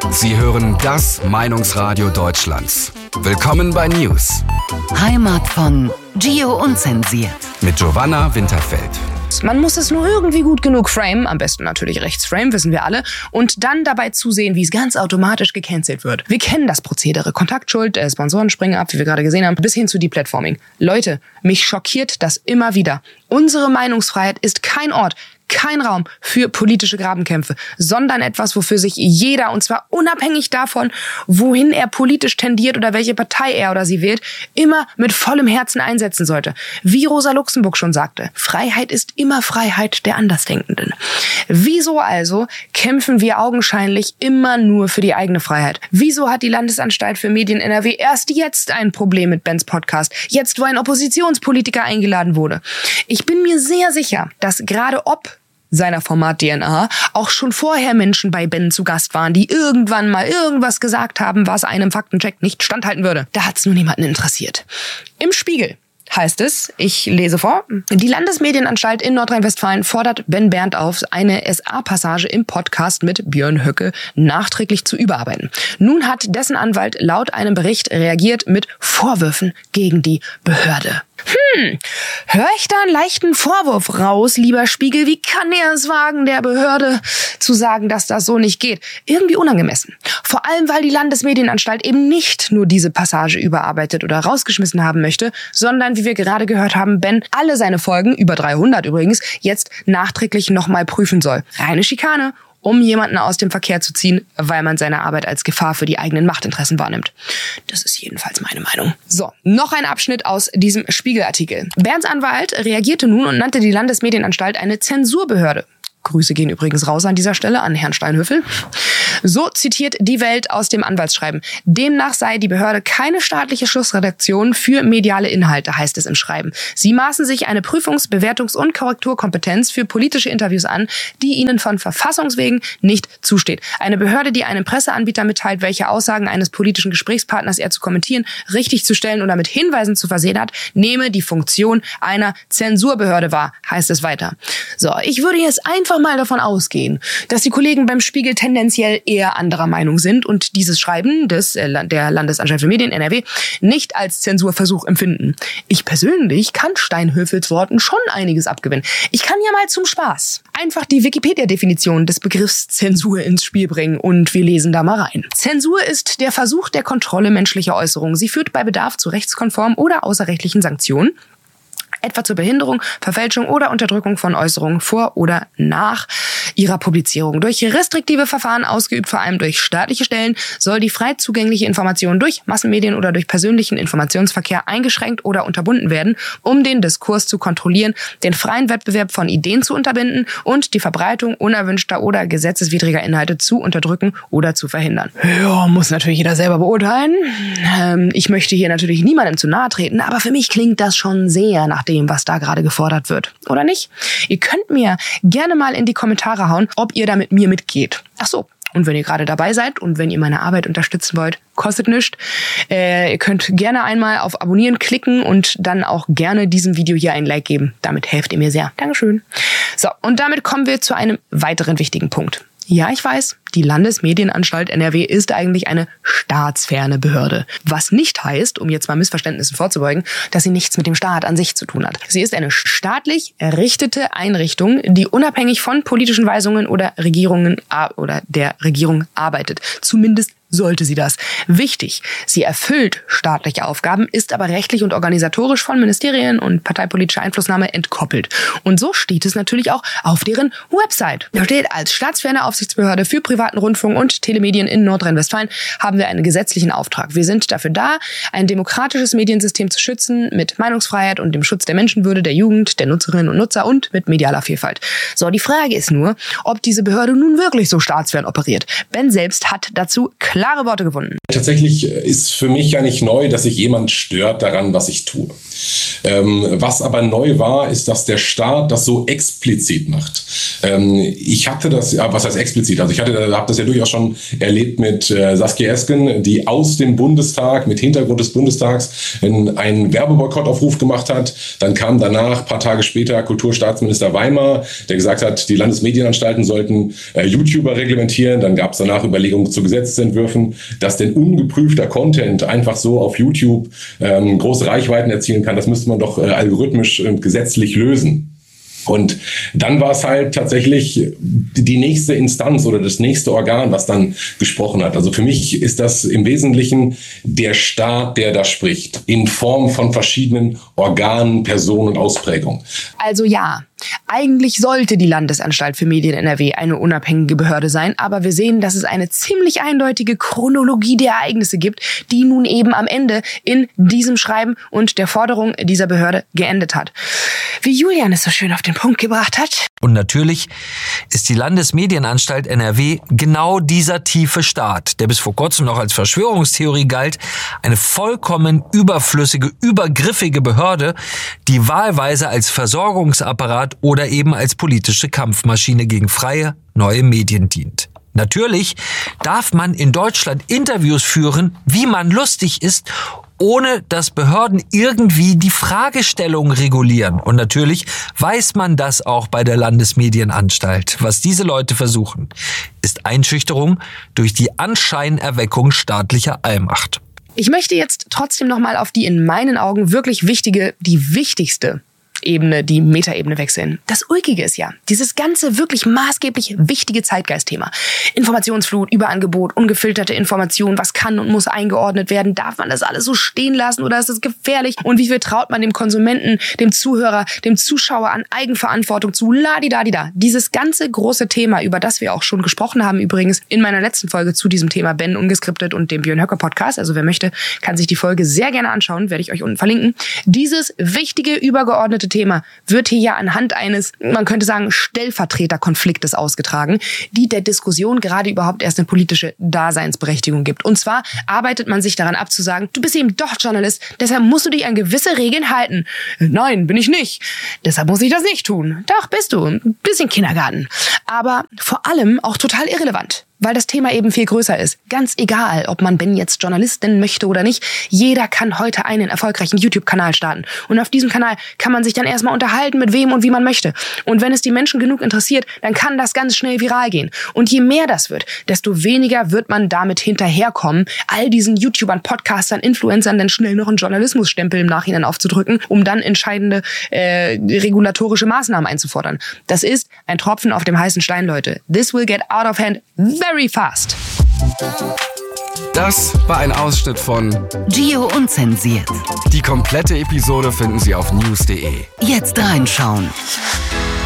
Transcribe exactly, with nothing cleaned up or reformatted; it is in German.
Sie hören das Meinungsradio Deutschlands. Willkommen bei News. Heimat von Gio Unzensiert. Mit Giovanna Winterfeld. Man muss es nur irgendwie gut genug framen, am besten natürlich rechts framen, wissen wir alle, und dann dabei zusehen, wie es ganz automatisch gecancelt wird. Wir kennen das Prozedere. Kontaktschuld, äh, Sponsoren springen ab, wie wir gerade gesehen haben, bis hin zu Deplatforming. Leute, mich schockiert das immer wieder. Unsere Meinungsfreiheit ist kein Ort, kein Raum für politische Grabenkämpfe, sondern etwas, wofür sich jeder, und zwar unabhängig davon, wohin er politisch tendiert oder welche Partei er oder sie wählt, immer mit vollem Herzen einsetzen sollte. Wie Rosa Luxemburg schon sagte, Freiheit ist immer Freiheit der Andersdenkenden. Wieso also kämpfen wir augenscheinlich immer nur für die eigene Freiheit? Wieso hat die Landesanstalt für Medien N R W erst jetzt ein Problem mit Bens Podcast? Jetzt, wo ein Oppositionspolitiker eingeladen wurde. Ich bin mir sehr sicher, dass gerade ob seiner Format D N A auch schon vorher Menschen bei Ben zu Gast waren, die irgendwann mal irgendwas gesagt haben, was einem Faktencheck nicht standhalten würde. Da hat's nur niemanden interessiert. Im Spiegel heißt es, ich lese vor, die Landesmedienanstalt in Nordrhein-Westfalen fordert Ben Berndt auf, eine S A-Passage im Podcast mit Björn Höcke nachträglich zu überarbeiten. Nun hat dessen Anwalt laut einem Bericht reagiert mit Vorwürfen gegen die Behörde. Hm, höre ich da einen leichten Vorwurf raus, lieber Spiegel? Wie kann er es wagen, der Behörde zu sagen, dass das so nicht geht? Irgendwie unangemessen. Vor allem, weil die Landesmedienanstalt eben nicht nur diese Passage überarbeitet oder rausgeschmissen haben möchte, sondern, wie wir gerade gehört haben, Ben alle seine Folgen, über dreihundert übrigens, jetzt nachträglich nochmal prüfen soll. Reine Schikane, um jemanden aus dem Verkehr zu ziehen, weil man seine Arbeit als Gefahr für die eigenen Machtinteressen wahrnimmt. Das ist jedenfalls meine Meinung. So, noch ein Abschnitt aus diesem Spiegelartikel. Bernds Anwalt reagierte nun und nannte die Landesmedienanstalt eine Zensurbehörde. Grüße gehen übrigens raus an dieser Stelle an Herrn Steinhöfel. So zitiert die Welt aus dem Anwaltsschreiben. Demnach sei die Behörde keine staatliche Schlussredaktion für mediale Inhalte, heißt es im Schreiben. Sie maßen sich eine Prüfungs-, Bewertungs- und Korrekturkompetenz für politische Interviews an, die ihnen von Verfassungswegen nicht zusteht. Eine Behörde, die einem Presseanbieter mitteilt, welche Aussagen eines politischen Gesprächspartners er zu kommentieren, richtig zu stellen oder mit Hinweisen zu versehen hat, nehme die Funktion einer Zensurbehörde wahr, heißt es weiter. So, ich würde jetzt einfach mal davon ausgehen, dass die Kollegen beim Spiegel tendenziell eher anderer Meinung sind und dieses Schreiben des äh, der Landesanstalt für Medien N R W nicht als Zensurversuch empfinden. Ich persönlich kann Steinhöfels Worten schon einiges abgewinnen. Ich kann ja mal zum Spaß einfach die Wikipedia-Definition des Begriffs Zensur ins Spiel bringen und wir lesen da mal rein. Zensur ist der Versuch der Kontrolle menschlicher Äußerungen. Sie führt bei Bedarf zu rechtskonformen oder außerrechtlichen Sanktionen, etwa zur Behinderung, Verfälschung oder Unterdrückung von Äußerungen vor oder nach ihrer Publizierung. Durch restriktive Verfahren, ausgeübt vor allem durch staatliche Stellen, soll die frei zugängliche Information durch Massenmedien oder durch persönlichen Informationsverkehr eingeschränkt oder unterbunden werden, um den Diskurs zu kontrollieren, den freien Wettbewerb von Ideen zu unterbinden und die Verbreitung unerwünschter oder gesetzeswidriger Inhalte zu unterdrücken oder zu verhindern. Ja, muss natürlich jeder selber beurteilen. Ähm, ich möchte hier natürlich niemandem zu nahe treten, aber für mich klingt das schon sehr nach dem, was da gerade gefordert wird. Oder nicht? Ihr könnt mir gerne mal in die Kommentare hauen, ob ihr da mit mir mitgeht. Ach so. Und wenn ihr gerade dabei seid und wenn ihr meine Arbeit unterstützen wollt, kostet nichts. Äh, ihr könnt gerne einmal auf Abonnieren klicken und dann auch gerne diesem Video hier ein Like geben. Damit helft ihr mir sehr. Dankeschön. So, und damit kommen wir zu einem weiteren wichtigen Punkt. Ja, ich weiß, die Landesmedienanstalt N R W ist eigentlich eine staatsferne Behörde. Was nicht heißt, um jetzt mal Missverständnissen vorzubeugen, dass sie nichts mit dem Staat an sich zu tun hat. Sie ist eine staatlich errichtete Einrichtung, die unabhängig von politischen Weisungen oder Regierungen oder der Regierung arbeitet. Zumindest sollte sie das. Wichtig, sie erfüllt staatliche Aufgaben, ist aber rechtlich und organisatorisch von Ministerien und parteipolitischer Einflussnahme entkoppelt. Und so steht es natürlich auch auf deren Website. Da steht, als staatsferne Aufsichtsbehörde für privaten Rundfunk und Telemedien in Nordrhein-Westfalen haben wir einen gesetzlichen Auftrag. Wir sind dafür da, ein demokratisches Mediensystem zu schützen mit Meinungsfreiheit und dem Schutz der Menschenwürde, der Jugend, der Nutzerinnen und Nutzer und mit medialer Vielfalt. So, die Frage ist nur, ob diese Behörde nun wirklich so staatsfern operiert. Ben selbst hat dazu klar Klare Worte gefunden. Tatsächlich ist für mich ja nicht neu, dass sich jemand stört daran, was ich tue. Ähm, was aber neu war, ist, dass der Staat das so explizit macht. Ähm, ich hatte das, ja, was heißt explizit? Also ich hatte, habe das ja durchaus schon erlebt mit äh, Saskia Esken, die aus dem Bundestag, mit Hintergrund des Bundestags, einen Werbeboykottaufruf gemacht hat. Dann kam danach, ein paar Tage später, Kulturstaatsminister Weimar, der gesagt hat, die Landesmedienanstalten sollten äh, YouTuber reglementieren. Dann gab es danach Überlegungen zu Gesetzesentwürfen, dass denn ungeprüfter Content einfach so auf YouTube ähm, große Reichweiten erzielen kann. Das müsste man doch äh, algorithmisch und gesetzlich lösen. Und dann war es halt tatsächlich die nächste Instanz oder das nächste Organ, was dann gesprochen hat. Also für mich ist das im Wesentlichen der Staat, der da spricht, in Form von verschiedenen Organen, Personen und Ausprägungen. Also ja, eigentlich sollte die Landesanstalt für Medien N R W eine unabhängige Behörde sein, aber wir sehen, dass es eine ziemlich eindeutige Chronologie der Ereignisse gibt, die nun eben am Ende in diesem Schreiben und der Forderung dieser Behörde geendet hat. Wie Julian es so schön auf den Punkt gebracht hat. Und natürlich ist die Landesmedienanstalt N R W genau dieser tiefe Staat, der bis vor kurzem noch als Verschwörungstheorie galt, eine vollkommen überflüssige, übergriffige Behörde, die wahlweise als Versorgungsapparat oder eben als politische Kampfmaschine gegen freie, neue Medien dient. Natürlich darf man in Deutschland Interviews führen, wie man lustig ist, ohne dass Behörden irgendwie die Fragestellung regulieren. Und natürlich weiß man das auch bei der Landesmedienanstalt. Was diese Leute versuchen, ist Einschüchterung durch die Anscheinerweckung staatlicher Allmacht. Ich möchte jetzt trotzdem nochmal auf die in meinen Augen wirklich wichtige, die wichtigste Ebene, die Metaebene wechseln. Das Ulkige ist ja, dieses ganze wirklich maßgeblich wichtige Zeitgeistthema. Informationsflut, Überangebot, ungefilterte Information, was kann und muss eingeordnet werden, darf man das alles so stehen lassen oder ist das gefährlich? Und wie viel traut man dem Konsumenten, dem Zuhörer, dem Zuschauer an Eigenverantwortung zu? Ladidadida. Dieses ganze große Thema, über das wir auch schon gesprochen haben, übrigens in meiner letzten Folge zu diesem Thema Ben Ungeskriptet und dem Björn Höcke Podcast. Also wer möchte, kann sich die Folge sehr gerne anschauen, werde ich euch unten verlinken. Dieses wichtige, übergeordnete Thema wird hier ja anhand eines, man könnte sagen, Stellvertreterkonfliktes ausgetragen, die der Diskussion gerade überhaupt erst eine politische Daseinsberechtigung gibt. Und zwar arbeitet man sich daran ab zu sagen, du bist eben doch Journalist, deshalb musst du dich an gewisse Regeln halten. Nein, bin ich nicht. Deshalb muss ich das nicht tun. Doch, bist du. Ein bisschen Kindergarten. Aber vor allem auch total irrelevant. Weil das Thema eben viel größer ist. Ganz egal, ob man Ben jetzt Journalist nennen möchte oder nicht, jeder kann heute einen erfolgreichen YouTube-Kanal starten. Und auf diesem Kanal kann man sich dann erstmal unterhalten, mit wem und wie man möchte. Und wenn es die Menschen genug interessiert, dann kann das ganz schnell viral gehen. Und je mehr das wird, desto weniger wird man damit hinterherkommen, all diesen YouTubern, Podcastern, Influencern dann schnell noch einen Journalismusstempel im Nachhinein aufzudrücken, um dann entscheidende äh, regulatorische Maßnahmen einzufordern. Das ist ein Tropfen auf dem heißen Stein, Leute. This will get out of hand very fast. Das war ein Ausschnitt von Gio Unzensiert. Die komplette Episode finden Sie auf news punkt de. Jetzt reinschauen.